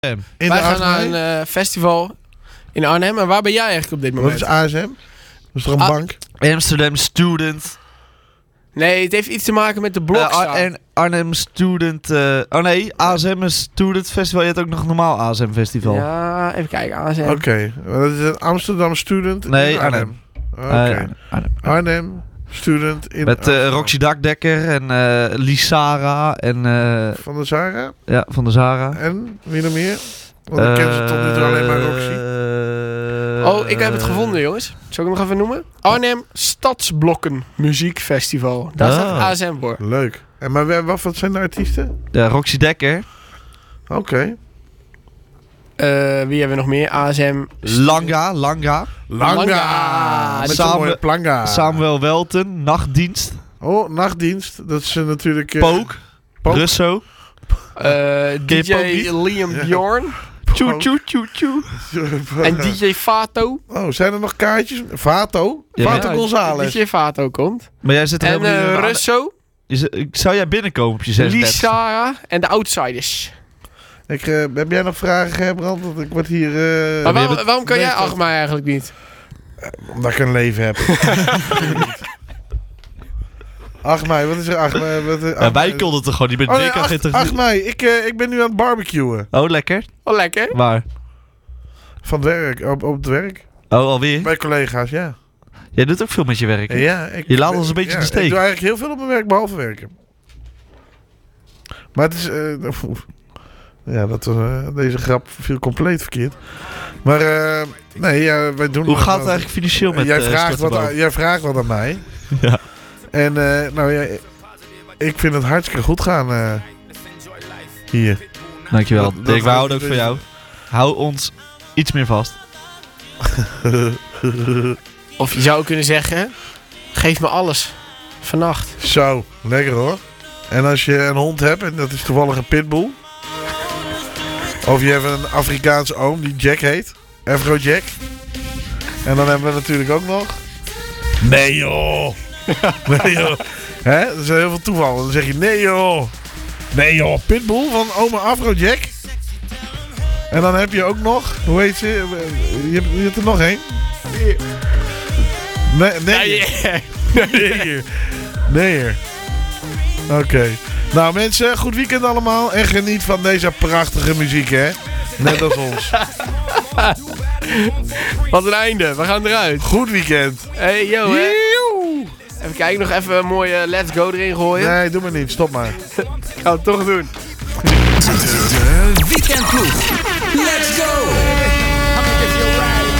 Wij gaan naar een festival in Arnhem. En waar ben jij eigenlijk op dit moment? Wat is ASM? Dat is toch een bank? Amsterdam Student. Nee, het heeft iets te maken met de Blokstraat. En Arnhem Student... ASM is Student Festival. Je hebt ook nog een normaal ASM Festival. Ja, even kijken. ASM. Oké. Dat is een Amsterdam Student Nee, in Arnhem. Arnhem. Oké. Arnhem Student in Met Roxy Dakdekker en Lisara en... Van de Zara? Ja, van de Zara. En wie nog meer? Want ik ken ze tot nu toe alleen maar Roxy. Ik heb het gevonden, jongens. Zal ik hem nog even noemen? Arnhem Stadsblokken Muziekfestival. Daar staat ASM voor. Leuk. En maar wat zijn de artiesten? Ja, Roxy Dekker. Oké. Wie hebben we nog meer? ASM. Langa. Met zo'n mooie planga. Samuel Welten. Nachtdienst. Oh, Nachtdienst. Dat is natuurlijk... Pook. Russo. DJ Liam Bjorn. Tjoe. En DJ Fato. Oh, zijn er nog kaartjes? Fato? Ja, Fato González. DJ Fato komt. Maar jij zit er En helemaal niet Russo. Zou jij binnenkomen op je 36? Lisara en de Outsiders. Heb jij nog vragen, Brand? Want ik word hier... Maar waarom kan jij 8 mei eigenlijk niet? Omdat ik een leven heb. 8 mei, wat is er 8 mei? Wij konden het toch gewoon. Je bent dik aan het 8 mei, ik ben nu aan het barbecuen. Oh, lekker. Oh, lekker. Waar? Van het werk, op het werk. Oh, alweer? Bij collega's, ja. Jij doet ook veel met je werk, hè? Ja, je laat ons een beetje in de steek. Ik doe eigenlijk heel veel op mijn werk, behalve werken. Maar het is... deze grap viel compleet verkeerd. Maar wij doen... Hoe gaat het eigenlijk financieel met jij vraagt wat aan mij. Ja. En ik vind het hartstikke goed gaan hier. Dankjewel. Dirk, wij houden ook van jou. Hou ons iets meer vast. Of je zou kunnen zeggen... Geef me alles. Vannacht. Zo, lekker hoor. En als je een hond hebt en dat is toevallig een pitbull... Of je hebt een Afrikaanse oom die Jack heet. Afrojack. En dan hebben we natuurlijk ook nog... Nee joh. Nee joh. Hè? Dat is heel veel toeval. Dan zeg je nee joh. Nee joh. Pitbull van oma Afrojack. En dan heb je ook nog... Hoe heet ze? Je hebt er nog één. Nee. Oké. Nou mensen, goed weekend allemaal. En geniet van deze prachtige muziek, hè. Net als ons. Wat een einde. We gaan eruit. Goed weekend. Hey, yo, hè. Even kijken, nog even een mooie Let's Go erin gooien. Nee, doe maar niet. Stop maar. Ik ga het toch doen. De Weekendploeg.